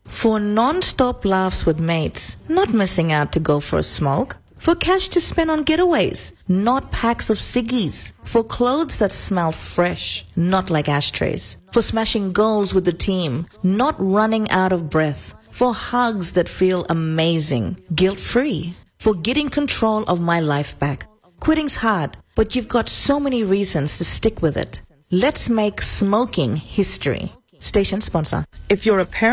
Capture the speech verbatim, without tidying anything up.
For non-stop laughs with mates, not missing out to go for a smoke. For cash to spend on getaways, not packs of ciggies. For clothes that smell fresh, not like ashtrays. For smashing goals with the team, not running out of breath. For hugs that feel amazing, guilt-free. For getting control of my life back. Quitting's hard, but you've got so many reasons to stick with it. Let's make smoking history. Station sponsor. If you're a parent